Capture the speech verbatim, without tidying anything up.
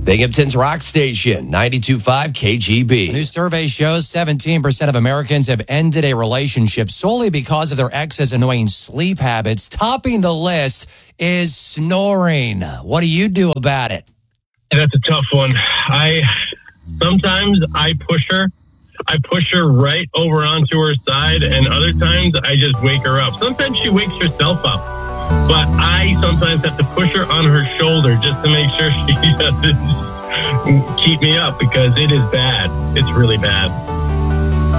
Binghamton's Rock Station, ninety-two point five K G B. A new survey shows seventeen percent of Americans have ended a relationship solely because of their ex's annoying sleep habits. Topping the list is snoring. What do you do about it? That's a tough one. I sometimes I push her. I push her right over onto her side, and other times I just wake her up. Sometimes she wakes herself up, but I sometimes have to push her on her shoulder just to make sure she doesn't keep me up because it is bad. It's really bad.